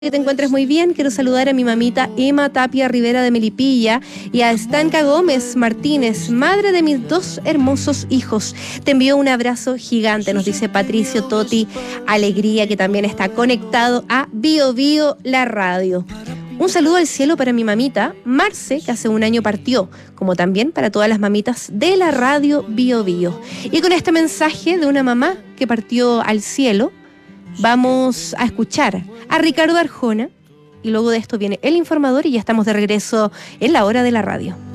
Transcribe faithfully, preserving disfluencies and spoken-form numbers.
Que te encuentres muy bien. Quiero saludar a mi mamita Emma Tapia Rivera de Melipilla y a Estanca Gómez Martínez, madre de mis dos hermosos hijos. Te envío un abrazo gigante, nos dice Patricio Toti Alegría, que también está conectado a Bio Bio, la radio. Un saludo al cielo para mi mamita Marce, que hace un año partió, como también para todas las mamitas de la radio Bio Bio. Y con este mensaje de una mamá que partió al cielo, vamos a escuchar a Ricardo Arjona y luego de esto viene El Informador y ya estamos de regreso en la hora de la radio.